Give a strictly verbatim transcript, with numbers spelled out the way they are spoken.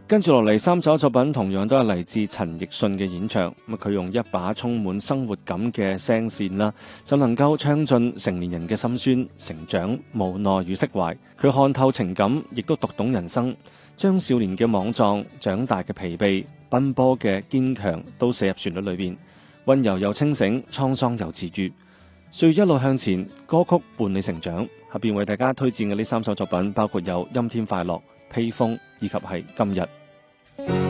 跟住落嚟三首作品同樣都係嚟自陳奕迅嘅演唱，咁佢用一把充滿生活感嘅聲線啦，就能夠唱盡成年人嘅心酸、成長、無奈與釋懷。佢看透情感，亦都讀懂人生，將少年嘅莽撞、長大嘅疲憊、奔波嘅堅強都寫入旋律裏邊，溫柔又清醒，滄桑又治愈。歲月一路向前，歌曲伴你成長。下邊為大家推薦嘅呢三首作品，包括有《陰天快樂》、披風以及係今日。